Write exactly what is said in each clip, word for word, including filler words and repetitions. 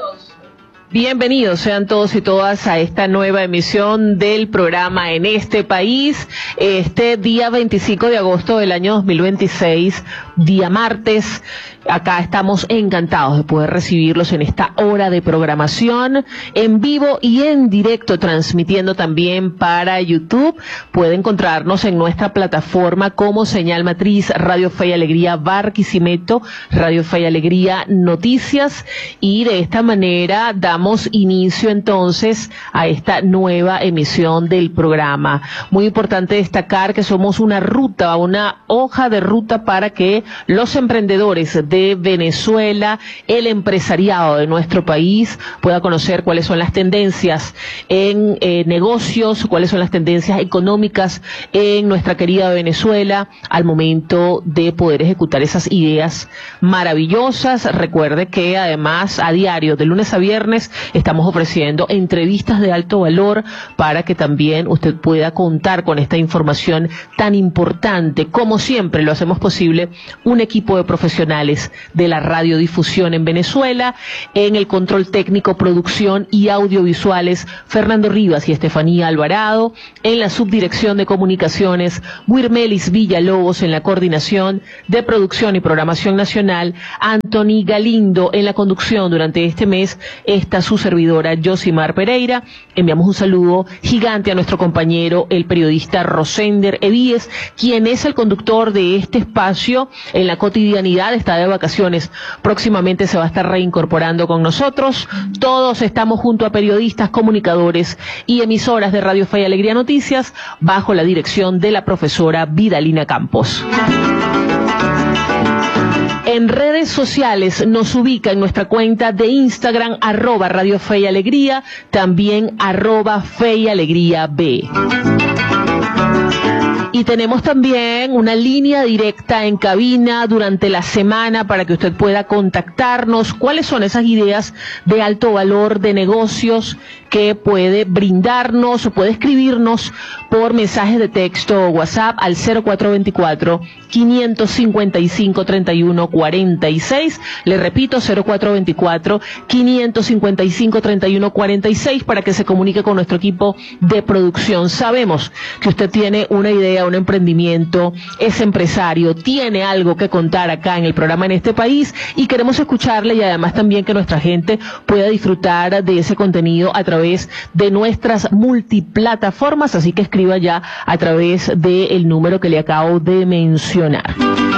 Bienvenidos sean todos y todas a esta nueva emisión del programa En Este País, este día veinticinco de agosto del año dos mil veintiséis, día martes. Acá estamos encantados de poder recibirlos en esta hora de programación en vivo y en directo, transmitiendo también para YouTube. Puede encontrarnos en nuestra plataforma como Señal Matriz, Radio Fe y Alegría Barquisimeto, Radio Fe y Alegría Noticias, y de esta manera damos inicio entonces a esta nueva emisión del programa. Muy importante destacar que somos una ruta, una hoja de ruta para que los emprendedores de de Venezuela, el empresariado de nuestro país pueda conocer cuáles son las tendencias en eh, negocios, cuáles son las tendencias económicas en nuestra querida Venezuela al momento de poder ejecutar esas ideas maravillosas. Recuerde que además a diario, de lunes a viernes, estamos ofreciendo entrevistas de alto valor para que también usted pueda contar con esta información tan importante. Como siempre lo hacemos posible un equipo de profesionales de la radiodifusión en Venezuela, en el control técnico, producción y audiovisuales, Fernando Rivas y Estefanía Alvarado, en la subdirección de comunicaciones, Wirmelis Villalobos, en la coordinación de producción y programación nacional, Anthony Galindo en la conducción durante este mes, esta su servidora Yosimar Pereira. Enviamos un saludo gigante a nuestro compañero, el periodista Rosender Edíez, quien es el conductor de este espacio en la cotidianidad, está de vacaciones, próximamente se va a estar reincorporando con nosotros. Todos estamos junto a periodistas, comunicadores y emisoras de Radio Fe y Alegría Noticias, bajo la dirección de la profesora Vidalina Campos. En redes sociales nos ubica en nuestra cuenta de Instagram, arroba Radio Fe y Alegría, también arroba Fe y Alegría B. Y tenemos también una línea directa en cabina durante la semana para que usted pueda contactarnos. ¿Cuáles son esas ideas de alto valor de negocios que puede brindarnos o puede escribirnos por mensajes de texto o WhatsApp al cero cuatro dos cuatro, cinco cinco cinco, tres uno cuatro seis? Le repito, cero cuatro dos cuatro, cinco cinco cinco, tres uno cuatro seis para que se comunique con nuestro equipo de producción. Sabemos que usted tiene una idea, un emprendimiento, es empresario, tiene algo que contar acá en el programa En Este País y queremos escucharle, y además también que nuestra gente pueda disfrutar de ese contenido a través de nuestras multiplataformas, así que escriba ya a través del número que le acabo de mencionar.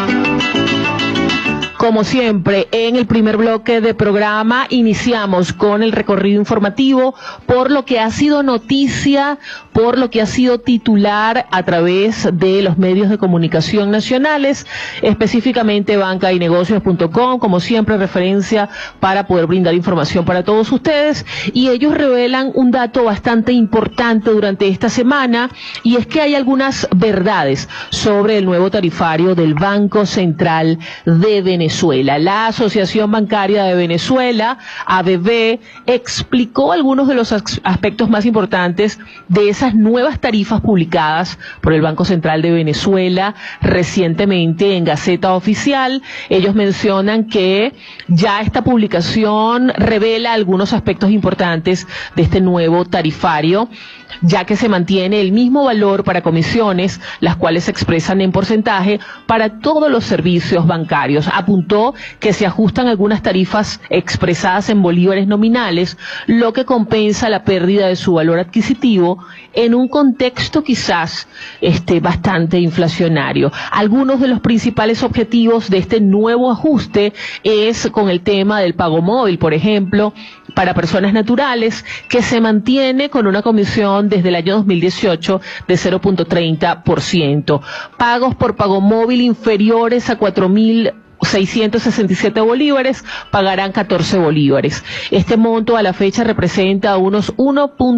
Como siempre, en el primer bloque de programa iniciamos con el recorrido informativo por lo que ha sido noticia, por lo que ha sido titular a través de los medios de comunicación nacionales, específicamente banca y negocios punto com, como siempre referencia para poder brindar información para todos ustedes, y ellos revelan un dato bastante importante durante esta semana, y es que hay algunas verdades sobre el nuevo tarifario del Banco Central de Venezuela. La Asociación Bancaria de Venezuela, A B V, explicó algunos de los aspectos más importantes de esas nuevas tarifas publicadas por el Banco Central de Venezuela recientemente en Gaceta Oficial. Ellos mencionan que ya esta publicación revela algunos aspectos importantes de este nuevo tarifario, ya que se mantiene el mismo valor para comisiones, las cuales se expresan en porcentaje para todos los servicios bancarios. Apuntó que se ajustan algunas tarifas expresadas en bolívares nominales, lo que compensa la pérdida de su valor adquisitivo en un contexto quizás este, bastante inflacionario. Algunos de los principales objetivos de este nuevo ajuste es con el tema del pago móvil, por ejemplo, para personas naturales, que se mantiene con una comisión desde el año dos mil dieciocho de cero punto treinta por ciento. Pagos por pago móvil inferiores a cuatro mil seiscientos sesenta y siete bolívares pagarán catorce bolívares. Este monto a la fecha representa unos uno punto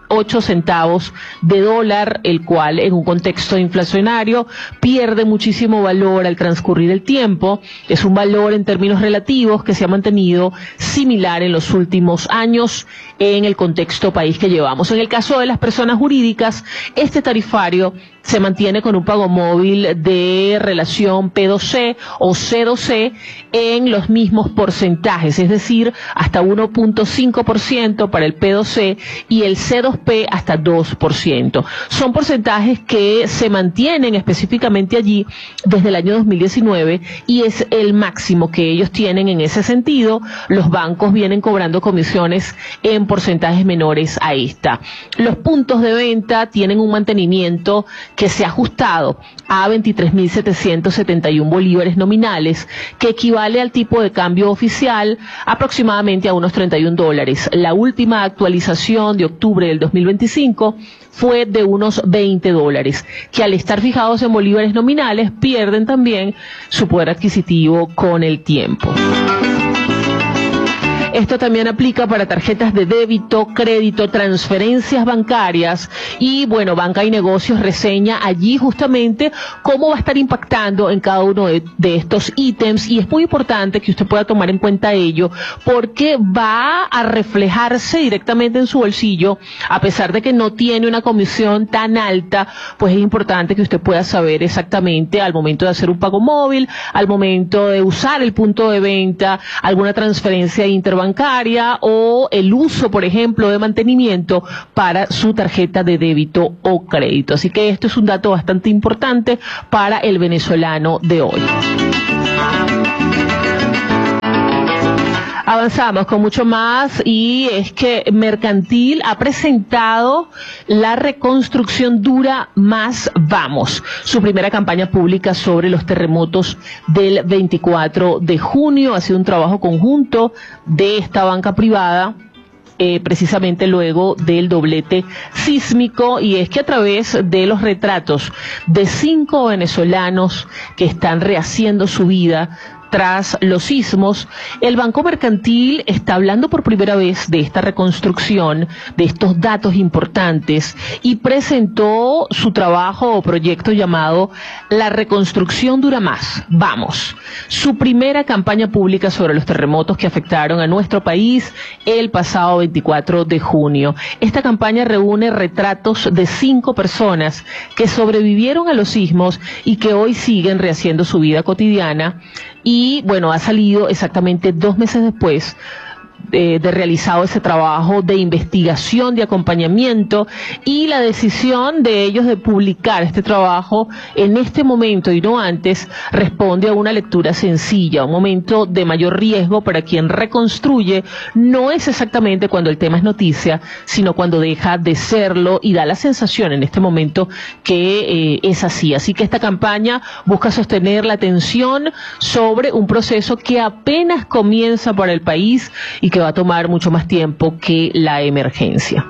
ocho centavos de dólar, el cual en un contexto inflacionario pierde muchísimo valor al transcurrir el tiempo. Es un valor en términos relativos que se ha mantenido similar en los últimos años en el contexto país que llevamos. En el caso de las personas jurídicas, este tarifario se mantiene con un pago móvil de relación P dos C o C dos C en los mismos porcentajes, es decir, hasta uno punto cinco por ciento para el P dos C y el C dos P hasta dos por ciento. Son porcentajes que se mantienen específicamente allí desde el año dos mil diecinueve y es el máximo que ellos tienen en ese sentido. Los bancos vienen cobrando comisiones en porcentajes menores a esta. Los puntos de venta tienen un mantenimiento que se ha ajustado a veintitrés mil setecientos setenta y uno bolívares nominales, que equivale al tipo de cambio oficial aproximadamente a unos treinta y un dólares. La última actualización de octubre del dos mil veinticinco fue de unos veinte dólares, que al estar fijados en bolívares nominales pierden también su poder adquisitivo con el tiempo. Esto también aplica para tarjetas de débito, crédito, transferencias bancarias y, bueno, Banca y Negocios reseña allí justamente cómo va a estar impactando en cada uno de, de estos ítems y es muy importante que usted pueda tomar en cuenta ello porque va a reflejarse directamente en su bolsillo, a pesar de que no tiene una comisión tan alta, pues es importante que usted pueda saber exactamente al momento de hacer un pago móvil, al momento de usar el punto de venta, alguna transferencia interbancaria bancaria o el uso, por ejemplo, de mantenimiento para su tarjeta de débito o crédito. Así que esto es un dato bastante importante para el venezolano de hoy. Avanzamos con mucho más y es que Mercantil ha presentado la reconstrucción dura más vamos, su primera campaña pública sobre los terremotos del veinticuatro de junio. Ha sido un trabajo conjunto de esta banca privada, Eh, precisamente luego del doblete sísmico, y es que a través de los retratos de cinco venezolanos que están rehaciendo su vida tras los sismos, el Banco Mercantil está hablando por primera vez de esta reconstrucción, de estos datos importantes, y presentó su trabajo o proyecto llamado La Reconstrucción Dura Más, Vamos, su primera campaña pública sobre los terremotos que afectaron a nuestro país el pasado veinticuatro de junio. Esta campaña reúne retratos de cinco personas que sobrevivieron a los sismos y que hoy siguen rehaciendo su vida cotidiana. Y bueno, ha salido exactamente dos meses después de, de realizado ese trabajo de investigación, de acompañamiento, y la decisión de ellos de publicar este trabajo en este momento y no antes responde a una lectura sencilla. Un momento de mayor riesgo para quien reconstruye no es exactamente cuando el tema es noticia, sino cuando deja de serlo, y da la sensación en este momento que eh, es así. Así que esta campaña busca sostener la atención sobre un proceso que apenas comienza para el país y que va a tomar mucho más tiempo que la emergencia.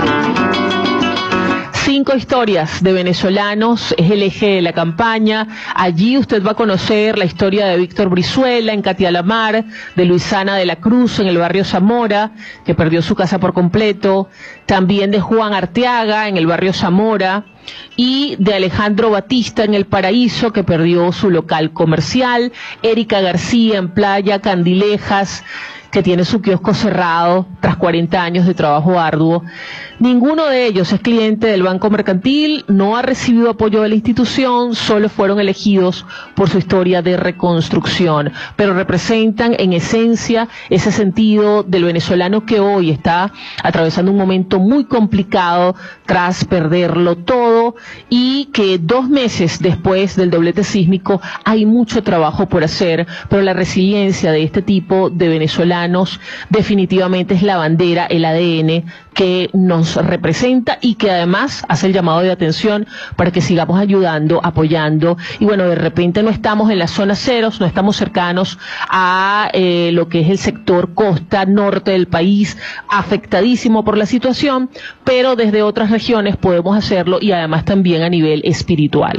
Cinco historias de venezolanos es el eje de la campaña. Allí usted va a conocer la historia de Víctor Brizuela en Catialamar, de Luisana de la Cruz en el barrio Zamora, que perdió su casa por completo, también de Juan Arteaga en el barrio Zamora, y de Alejandro Batista en El Paraíso, que perdió su local comercial, Erika García en Playa Candilejas, que tiene su kiosco cerrado tras cuarenta años de trabajo arduo. Ninguno de ellos es cliente del Banco Mercantil, no ha recibido apoyo de la institución, solo fueron elegidos por su historia de reconstrucción, pero representan en esencia ese sentido del venezolano que hoy está atravesando un momento muy complicado tras perderlo todo, y que dos meses después del doblete sísmico hay mucho trabajo por hacer, pero la resiliencia de este tipo de venezolanos definitivamente es la bandera, el A D N que nos representa y que además hace el llamado de atención para que sigamos ayudando, apoyando. Y bueno, de repente no estamos en las zonas ceros, no estamos cercanos a eh, lo que es el sector costa norte del país, afectadísimo por la situación, pero desde otras regiones podemos hacerlo, y además también a nivel espiritual.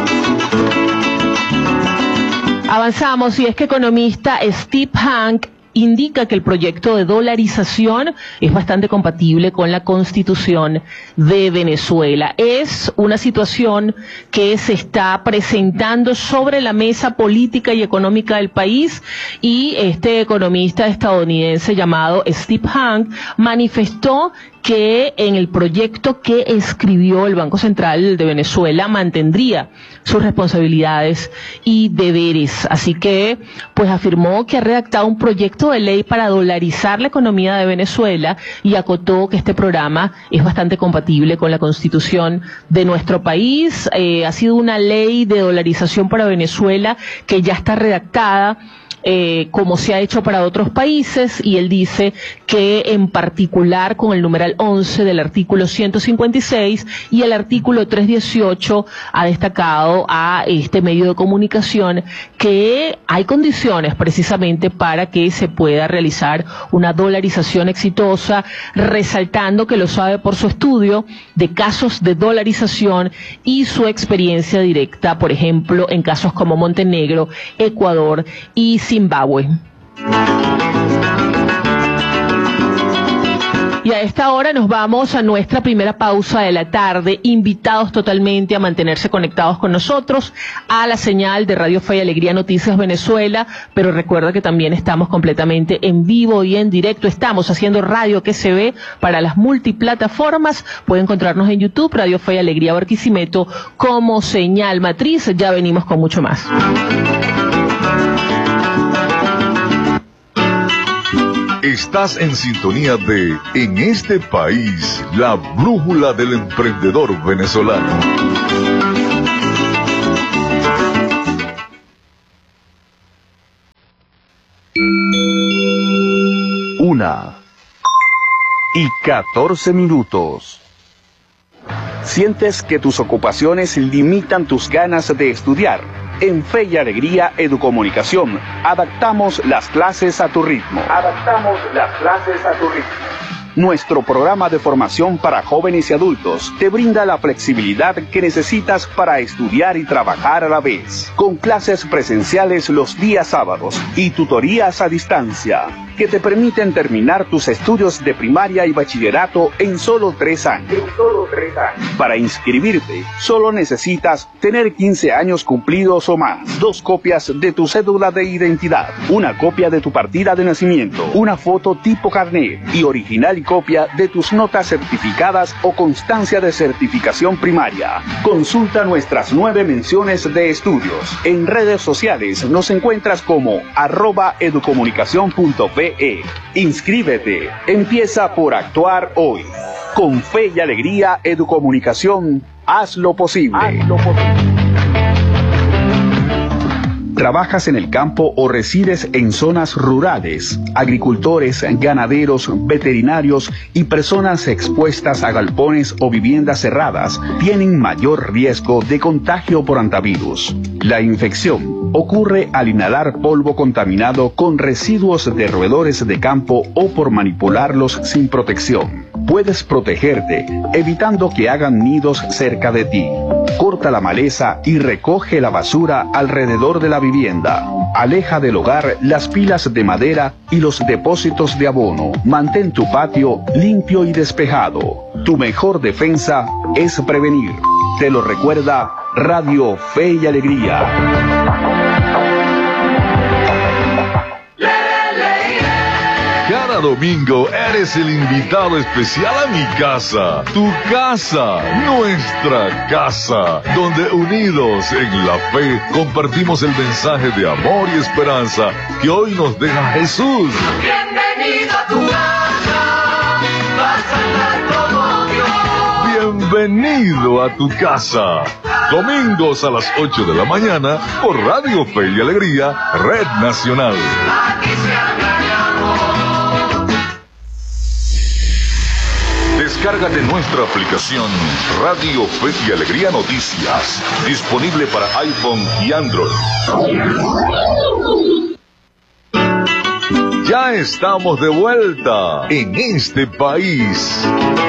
Avanzamos, y es que economista Steve Hank indica que el proyecto de dolarización es bastante compatible con la Constitución de Venezuela. Es una situación que se está presentando sobre la mesa política y económica del país, y este economista estadounidense llamado Steve Hank manifestó que en el proyecto que escribió el Banco Central de Venezuela mantendría sus responsabilidades y deberes. Así que, pues afirmó que ha redactado un proyecto de ley para dolarizar la economía de Venezuela y acotó que este programa es bastante compatible con la Constitución de nuestro país. Eh, ha sido una ley de dolarización para Venezuela que ya está redactada, Eh, como se ha hecho para otros países, y él dice que en particular con el numeral once del artículo ciento cincuenta y seis y el artículo trescientos dieciocho ha destacado a este medio de comunicación que hay condiciones precisamente para que se pueda realizar una dolarización exitosa, resaltando que lo sabe por su estudio de casos de dolarización y su experiencia directa, por ejemplo, en casos como Montenegro, Ecuador y Zimbabue. Y a esta hora nos vamos a nuestra primera pausa de la tarde, invitados totalmente a mantenerse conectados con nosotros a la señal de Radio Fe y Alegría Noticias Venezuela, pero recuerda que también estamos completamente en vivo y en directo, estamos haciendo radio que se ve para las multiplataformas, puede encontrarnos en YouTube, Radio Fe y Alegría Barquisimeto como señal matriz, ya venimos con mucho más. Estás en sintonía de En este país, la brújula del emprendedor venezolano. Una y catorce minutos. ¿Sientes que tus ocupaciones limitan tus ganas de estudiar? En Fe y Alegría Educomunicación, adaptamos las clases a tu ritmo. Adaptamos las clases a tu ritmo. Nuestro programa de formación para jóvenes y adultos te brinda la flexibilidad que necesitas para estudiar y trabajar a la vez, con clases presenciales los días sábados y tutorías a distancia, que te permiten terminar tus estudios de primaria y bachillerato en solo tres años. En solo tres años. Para inscribirte, solo necesitas tener quince años cumplidos o más, dos copias de tu cédula de identidad, una copia de tu partida de nacimiento, una foto tipo carnet y original y copia de tus notas certificadas o constancia de certificación primaria. Consulta nuestras nueve menciones de estudios. En redes sociales nos encuentras como arroba educomunicación punto pe. Inscríbete. Empieza por actuar hoy. Con Fe y Alegría Educomunicación, haz lo posible. Haz lo posible. ¿Trabajas en el campo o resides en zonas rurales? Agricultores, ganaderos, veterinarios y personas expuestas a galpones o viviendas cerradas tienen mayor riesgo de contagio por hantavirus. La infección ocurre al inhalar polvo contaminado con residuos de roedores de campo o por manipularlos sin protección. Puedes protegerte evitando que hagan nidos cerca de ti. Corta la maleza y recoge la basura alrededor de la vivienda. Aleja del hogar las pilas de madera y los depósitos de abono. Mantén tu patio limpio y despejado. Tu mejor defensa es prevenir. Te lo recuerda Radio Fe y Alegría. Cada domingo eres el invitado especial a mi casa, tu casa, nuestra casa, donde unidos en la fe compartimos el mensaje de amor y esperanza que hoy nos deja Jesús. Bienvenido a tu casa, vas a estar como Dios. Bienvenido a tu casa. Domingos a las ocho de la mañana por Radio Fe y Alegría, Red Nacional. Aquí se habla de amor. Descárgate nuestra aplicación Radio Fe y Alegría Noticias, disponible para iPhone y Android. Ya estamos de vuelta en este país.